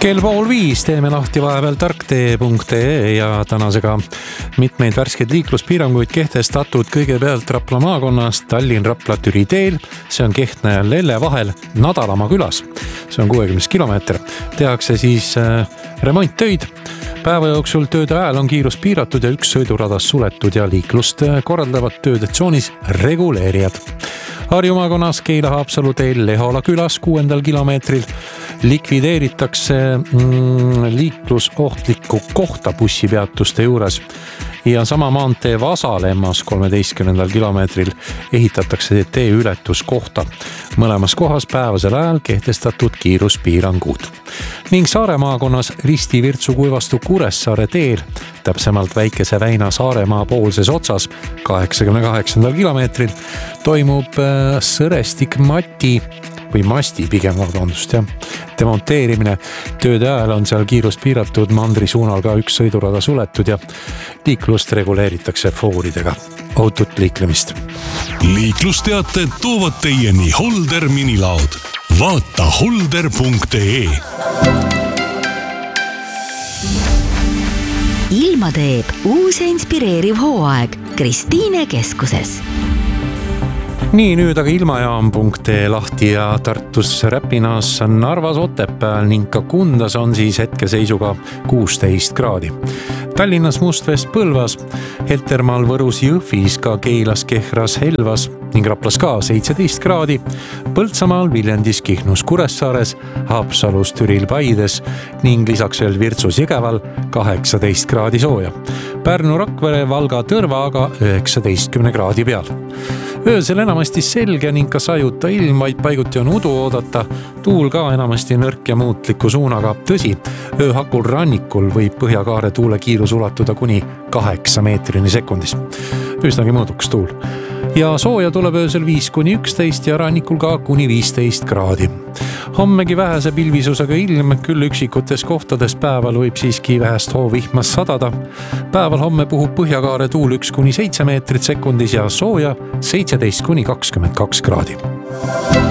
Kell 4:30 teeme lahti vahepeal tarktee.ee ja tänasega mitmeid värskeid liikluspiiranguid kehtestatud kõigepealt Rapla maakonnas Tallinn-Rapla-Türi teel. See on Kehtna ja Lelle vahel Nadalamaa külas. See on 60 kilomeeter. Tehakse siis remonttöid. Päeva jooksul tööde ajal on kiirus piiratud ja üks sõiduradas suletud ja liiklust korraldavad tööde tsoonis reguleerijad. Harju maakonnas Keila-Haapsalu teel Lehola külas 6. kilomeetril likvideeritakse liiklusohtlikku kohta bussipeatuste juures ja sama maantee Vasalemmas 13. kilomeetril ehitatakse tee ületuskohta. Mõlemas kohas päevasel ajal kehtestatud kiiruspiirangud. Ning Saare maakonnas Risti-Virtsu Kuivastu Kuressaare teel, täpsemalt Väikese Väina Saaremaa poolses otsas 88. kilomeetril toimub sõrestik masti pigem demonteerimine. Tööde ajal on seal kiirus piiratud, mandri suunal ka üks sõidurada suletud ja liiklust reguleeritakse fooridega. Ohutut liiklemist. Liiklusteated toovad teieni Holder minilaud. Vaata holder.ee. Ilma teeb uus ja inspireeriv hooaeg Kristiine keskuses. Nii, nüüd aga ilmajaam.ee lahti ja Tartus Räpinas, Narvas Otepääl ning ka Kundas on siis hetkeseisuga 16 kraadi. Tallinnas Mustvest Põlvas, Heltermaal Võrus Jõhvis, ka Keilas Kehras Helvas ning Raplas ka 17 kraadi. Põltsamaal Viljandis Kihnus Kuressaares, Haapsalus Türil Paides ning lisaks veel Virtsus Jõgeval 18 kraadi sooja. Pärnu Rakvere Valga Tõrva aga 19 kraadi peal. Öösel enamasti selge ning ka sajuta ilm, vaid paiguti on udu oodata. Tuul ka enamasti nõrk ja muutliku suunaga. Tõsi, ööhakul rannikul võib Põhjakaare tuule kiirus ulatuda kuni 8 meetrini sekundis. Üsnagi mõõdukas tuul. Ja sooja tuleb öösel 5-11 ja rannikul ka kuni 15 kraadi. Hommegi vähese pilvisusega ilm, küll üksikutes kohtades päeval võib siiski vähest hoovihmas sadada. Päeval homme puhub Põhjakaare tuul 1-7 meetrit sekundis ja sooja 17-22 kraadi.